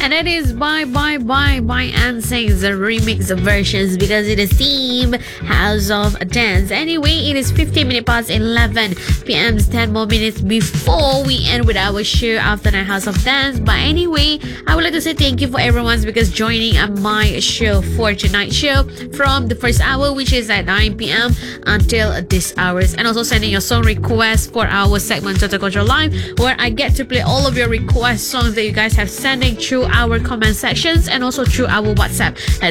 And it is by NSYNC's remix versions because it is Team House of Dance. Anyway, it is 15 minutes past 11 p.m. 10 more minutes before we end with our show After Night House of Dance. But anyway, I would like to say thank you for everyone because joining my show for tonight's show from the first hour, which is at 9 p.m. until this hours, and also sending your song requests for our segment Total Control Live, where I get to play all of your request songs that you guys have sending through our comment sections and also through our WhatsApp at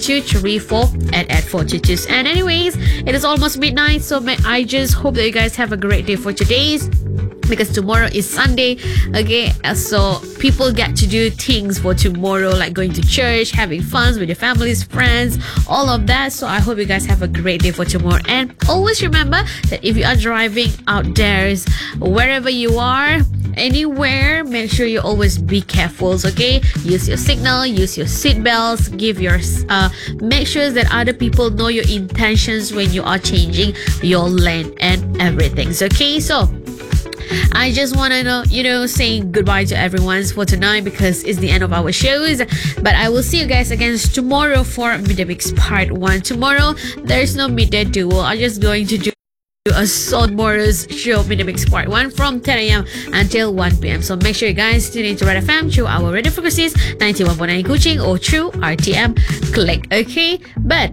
01234 And anyways, it is almost midnight, so I just hope that you guys have a great day for today's, because tomorrow is Sunday. Okay, so people get to do things for tomorrow, like going to church, having fun with your families, friends, all of that. So I hope you guys have a great day for tomorrow. And always remember that if you are driving out there, wherever you are, anywhere, make sure you always be careful. Okay, use your signal, use your seatbelts, make sure that other people know your intentions when you are changing your lane and everything. Okay, so I just want to saying goodbye to everyone for tonight because it's the end of our shows. But I will see you guys again tomorrow for Midday Mix Part 1. Tomorrow, there's no Midday Duo. I'm just going to do a tomorrow's show, Midday Mix Part 1 from 10 a.m. until 1 p.m. So make sure you guys tune into Red FM through our radio frequencies 91.9 Kuching or through RTM Click. Okay, but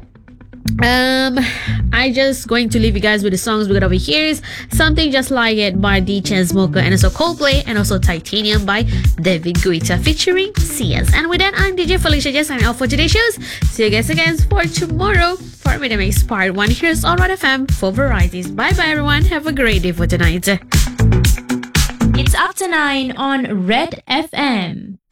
I just going to leave you guys with the songs we got over here. Something Just Like It by The Chainsmokers and also Coldplay, and also Titanium by David Guetta featuring CS. And with that, I'm DJ Felicia just signing off for today's shows. See you guys again for tomorrow for Midday Mix Part 1. Here's on Red FM for varieties. Bye bye everyone. Have a great day for tonight. It's After 9 on Red FM.